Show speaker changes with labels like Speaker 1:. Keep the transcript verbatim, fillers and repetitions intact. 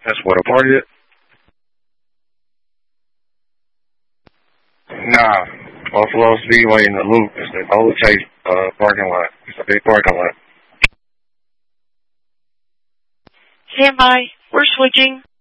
Speaker 1: That's what, a party at? Nah. Buffalo Speedway in the Loop. It's the Old Chase uh, parking lot. It's a big parking lot.
Speaker 2: Stand by. We're switching.